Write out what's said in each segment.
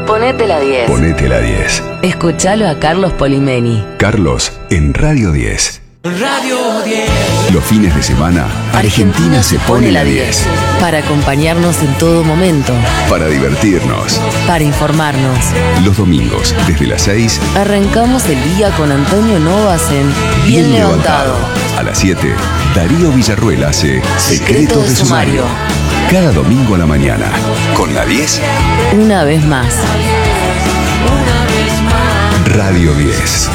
Ponete la 10. Ponete la 10. Escuchalo a Carlos Polimeni. Carlos en Radio 10. Radio 10. Los fines de semana, Argentina se pone la 10. Para acompañarnos en todo momento. Para divertirnos. Para informarnos. Los domingos, desde las 6. Arrancamos el día con Antonio Novas en Bien Levantado. A las 7, Darío Villarruel hace Secretos de Sumario. Cada domingo a la mañana. Con la 10. Una vez más. Radio 10.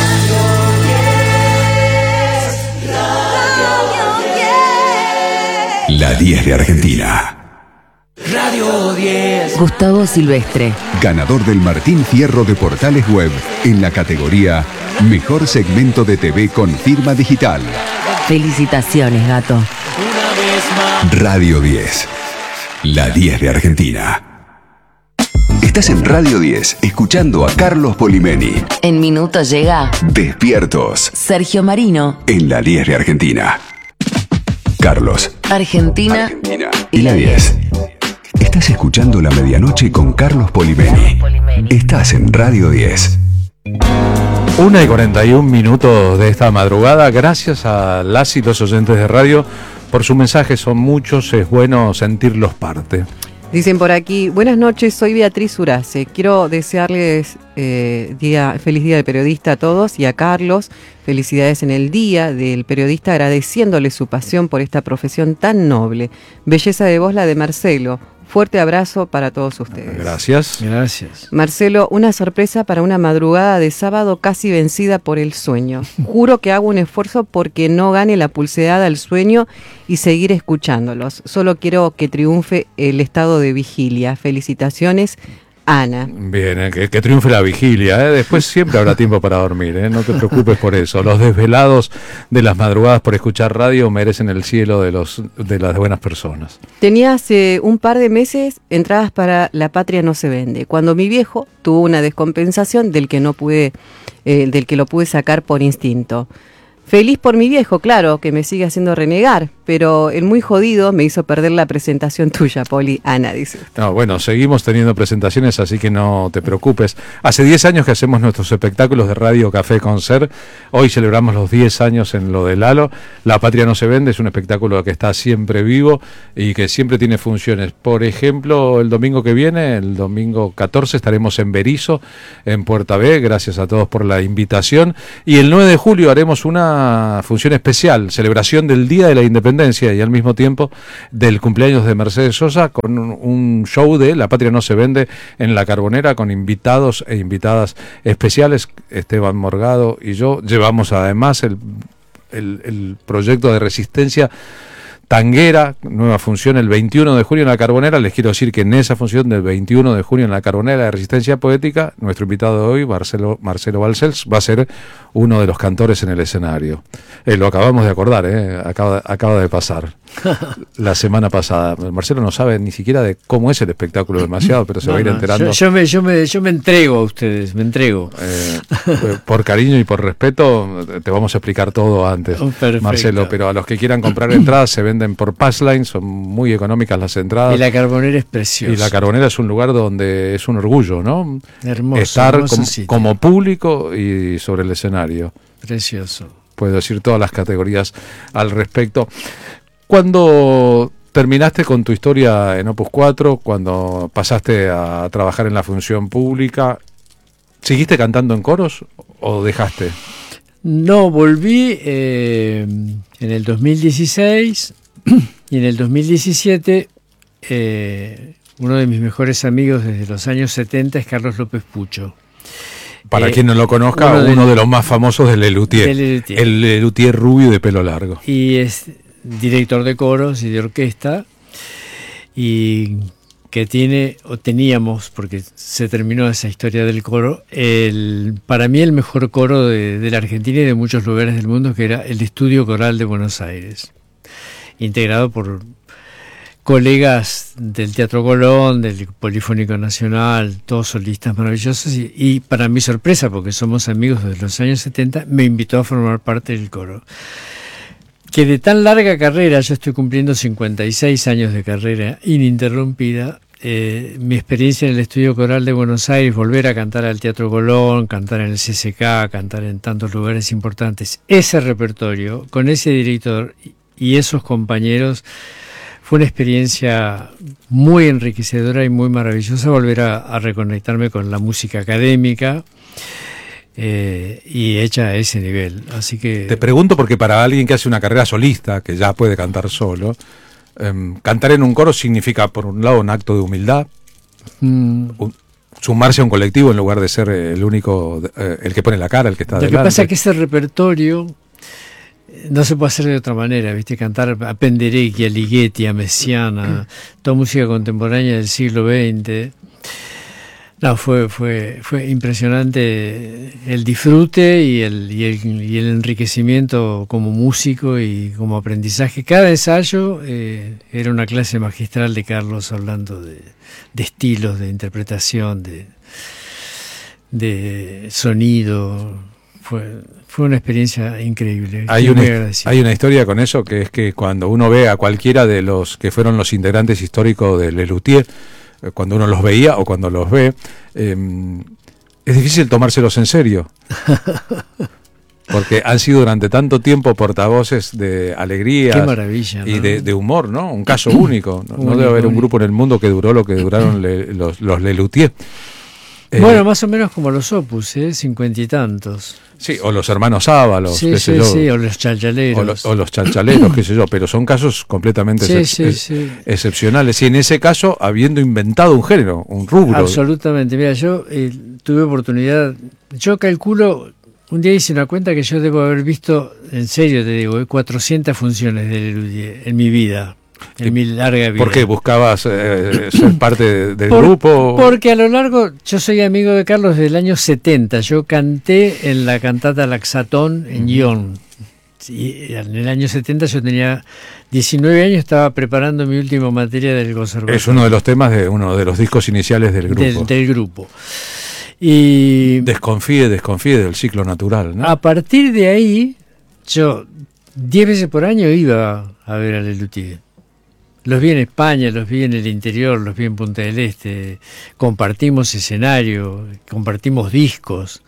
La 10 de Argentina. Radio 10. Gustavo Silvestre. Ganador del Martín Fierro de Portales Web en la categoría Mejor Segmento de TV con Firma Digital. Felicitaciones, gato. Una vez más. Radio 10. La 10 de Argentina. Estás en Radio 10, escuchando a Carlos Polimeni. En minutos llega Despiertos. Sergio Marino. En la 10 de Argentina. Carlos. Argentina Y la 10. Estás escuchando La Medianoche con Carlos Polimeni. Estás en Radio 10. 1:41 de esta madrugada. Gracias a las y los oyentes de radio por su mensaje. Son muchos, es bueno sentirlos parte. Dicen por aquí, buenas noches, soy Beatriz Urace. Quiero desearles feliz día del periodista a todos y a Carlos. Felicidades en el día del periodista, agradeciéndole su pasión por esta profesión tan noble. Belleza de voz la de Marcelo. Fuerte abrazo para todos ustedes. Gracias. Gracias. Marcelo, una sorpresa para una madrugada de sábado casi vencida por el sueño. Juro que hago un esfuerzo porque no gane la pulseada al sueño y seguir escuchándolos. Solo quiero que triunfe el estado de vigilia. Felicitaciones, Ana. Bien, que triunfe la vigilia. Después siempre habrá tiempo para dormir. No te preocupes por eso. Los desvelados de las madrugadas por escuchar radio merecen el cielo de las buenas personas. Tenía hace un par de meses entradas para La Patria no se vende, cuando mi viejo tuvo una descompensación del que lo pude sacar por instinto. Feliz por mi viejo, claro, que me sigue haciendo renegar, pero el muy jodido me hizo perder la presentación tuya, Poli. Ana, dice. No, bueno, seguimos teniendo presentaciones, así que no te preocupes. Hace 10 años que hacemos nuestros espectáculos de Radio Café Concert. Hoy celebramos los 10 años en lo de Lalo. La Patria no se vende, es un espectáculo que está siempre vivo y que siempre tiene funciones. Por ejemplo, el domingo que viene, el domingo 14, estaremos en Berisso, en Puerta B. Gracias a todos por la invitación. Y el 9 de julio haremos una función especial, celebración del Día de la Independencia y al mismo tiempo del cumpleaños de Mercedes Sosa, con un show de La Patria no se vende en La Carbonera, con invitados e invitadas especiales. Esteban Morgado y yo llevamos además el proyecto de Resistencia Tanguera, nueva función el 21 de junio en La Carbonera. Les quiero decir que en esa función del 21 de junio en La Carbonera de Resistencia Poética, nuestro invitado de hoy, Marcelo Balcells, va a ser uno de los cantores en el escenario. Lo acabamos de acordar, acaba de pasar la semana pasada. Marcelo no sabe ni siquiera de cómo es el espectáculo demasiado, pero se va a ir enterando. Yo me entrego a ustedes, me entrego. Por cariño y por respeto, te vamos a explicar todo antes, Marcelo, pero a los que quieran comprar entradas se venden por Passline, son muy económicas las entradas. Y La Carbonera es preciosa. Y La Carbonera es un lugar donde es un orgullo, ¿no? Hermoso. Estar como público y sobre el escenario. Precioso. Puedo decir todas las categorías al respecto. Cuando terminaste con tu historia en Opus 4, cuando pasaste a trabajar en la función pública, ¿seguiste cantando en coros o dejaste? No, volví en el 2016 y en el 2017 uno de mis mejores amigos desde los años 70 es Carlos López Pucho. Para quien no lo conozca, uno de los más famosos del Lelutier. El Lelutier rubio de pelo largo. Y es director de coros y de orquesta, y que teníamos, porque se terminó esa historia del coro, para mí el mejor coro de la Argentina y de muchos lugares del mundo, que era el Estudio Coral de Buenos Aires, integrado por colegas del Teatro Colón, del Polifónico Nacional, todos solistas maravillosos, y para mi sorpresa, porque somos amigos desde los años 70, me invitó a formar parte del coro. Que de tan larga carrera, yo estoy cumpliendo 56 años de carrera ininterrumpida, mi experiencia en el Estudio Coral de Buenos Aires, volver a cantar al Teatro Colón, cantar en el CCK, cantar en tantos lugares importantes, ese repertorio, con ese director y esos compañeros, fue una experiencia muy enriquecedora y muy maravillosa volver a reconectarme con la música académica y hecha a ese nivel. Así que Te pregunto porque para alguien que hace una carrera solista, que ya puede cantar solo, cantar en un coro significa, por un lado, un acto de humildad, sumarse a un colectivo en lugar de ser el único, el que pone la cara, el que está lo que adelante. pasa es que ese repertorio no se puede hacer de otra manera, ¿viste? Cantar a Penderecki, a Ligeti, a Messiaen, toda música contemporánea del siglo XX. No, fue impresionante el disfrute y el enriquecimiento como músico y como aprendizaje. Cada ensayo era una clase magistral de Carlos, hablando de estilos, de interpretación, de sonido. Fue una experiencia increíble. Hay Estoy muy agradecido. una historia con eso, que es que cuando uno ve a cualquiera de los que fueron los integrantes históricos de Lelutier, cuando uno los veía o cuando los ve, es difícil tomárselos en serio. Porque han sido durante tanto tiempo portavoces de alegría. Qué maravilla, ¿no? Y de humor, ¿no? Un caso único. No debe haber un grupo en el mundo que duró lo que duraron los Lelutier. Bueno, más o menos como los Opus, 50 y tantos. Sí, o los hermanos Ábalos, Sí, qué sé yo. sí, o los chalchaleros. O los chalchaleros, qué sé yo, pero son casos completamente Sí. excepcionales. Y en ese caso, habiendo inventado un género, un rubro. Absolutamente. Mira, yo tuve oportunidad, yo calculo, un día hice una cuenta que yo debo haber visto, en serio te digo, 400 funciones de Lelutier en mi vida. En mi larga vida. ¿Por qué? ¿Buscabas ser parte del grupo? Porque a lo largo, yo soy amigo de Carlos desde el año 70. Yo canté en la cantata Laxatón en Lyon. Y en el año 70 yo tenía 19 años, estaba preparando mi última materia del conservatorio. Es uno de los temas de uno de los discos iniciales del grupo. Del grupo. Y Desconfíe del ciclo natural, ¿no? a partir de ahí, yo 10 veces por año iba a ver a Lelutier. Los vi en España, los vi en el interior, los vi en Punta del Este. Compartimos escenario, compartimos discos.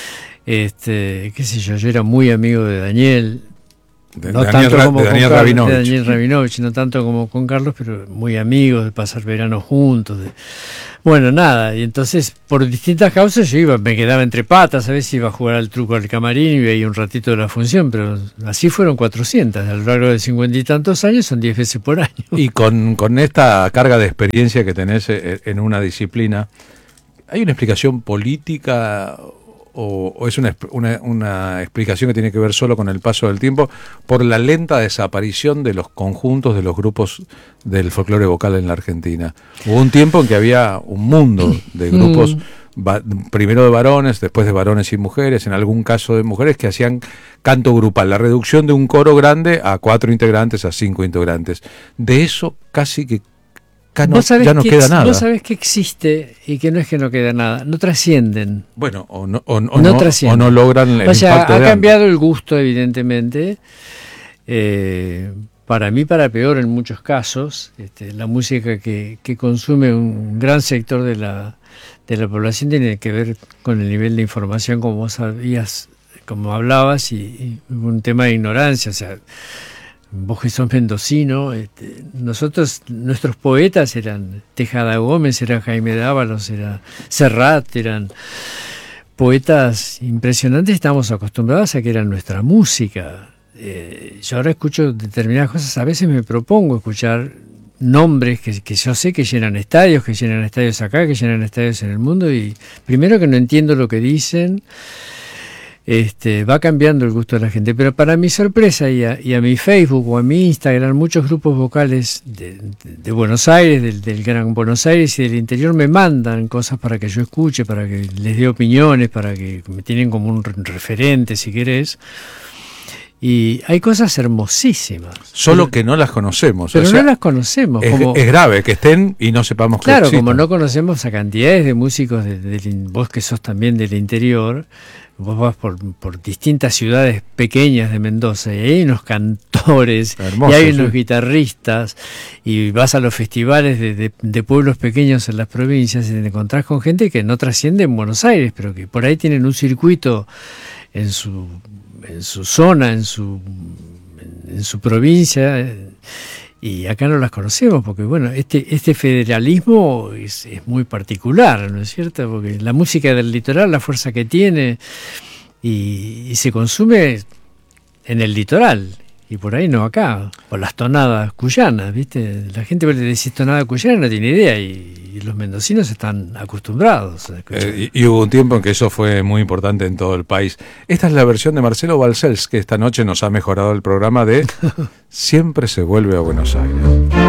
Qué sé yo era muy amigo de Daniel. De Daniel Rabinovich. De Daniel Rabinovich, no tanto como con Carlos, pero muy amigos, de pasar verano juntos. Bueno, nada, y entonces por distintas causas yo me quedaba entre patas, a veces iba a jugar al truco al camarín y veía un ratito de la función, pero así fueron 400, a lo largo de 50 y tantos años son 10 veces por año. Y con esta carga de experiencia que tenés en una disciplina, ¿hay una explicación política o es una explicación que tiene que ver solo con el paso del tiempo por la lenta desaparición de los conjuntos, de los grupos del folclore vocal en la Argentina? Hubo un tiempo en que había un mundo de grupos, primero de varones, después de varones y mujeres, en algún caso de mujeres, que hacían canto grupal, la reducción de un coro grande a 4 integrantes, a 5 integrantes. De eso casi que ya no queda nada. Vos sabés que existe y que no es que no queda nada, no trascienden. Bueno, o no logran el o sea, impacto ha de cambiado el gusto, evidentemente. Para mí, para peor en muchos casos. La música que consume un gran sector de la población tiene que ver con el nivel de información, como vos sabías, como hablabas, y un tema de ignorancia. O sea, vos que sos mendocino, nuestros poetas eran Tejada Gómez, era Jaime Dávalos, era Serrat, eran poetas impresionantes. Estamos acostumbrados a que era nuestra música. Yo ahora escucho determinadas cosas, a veces me propongo escuchar nombres que yo sé que llenan estadios acá, que llenan estadios en el mundo, y primero que no entiendo lo que dicen. Va cambiando el gusto de la gente, pero para mi sorpresa y a mi Facebook o a mi Instagram, muchos grupos vocales de Buenos Aires, del Gran Buenos Aires y del interior, me mandan cosas para que yo escuche, para que les dé opiniones, para que me tienen como un referente, si querés. Y hay cosas hermosísimas. Solo que no las conocemos. Pero no las conocemos. Es grave que estén y no sepamos que como no conocemos a cantidades de músicos, vos que sos también del interior, Vos vas por distintas ciudades pequeñas de Mendoza y hay unos cantores, Hermoso, y hay sí. unos guitarristas, y vas a los festivales de pueblos pequeños en las provincias y te encontrás con gente que no trasciende en Buenos Aires, pero que por ahí tienen un circuito en su zona, en su provincia, y acá no las conocemos, porque bueno, este federalismo es muy particular, ¿no es cierto? Porque la música del litoral, la fuerza que tiene, y se consume en el litoral, y por ahí no acá, por las tonadas cuyanas, ¿viste? La gente le dice tonada cuyana y no tiene idea, y los mendocinos están acostumbrados a escuchar. Y hubo un tiempo en que eso fue muy importante en todo el país. Esta es la versión de Marcelo Balcells, que esta noche nos ha mejorado el programa de Siempre se vuelve a Buenos Aires.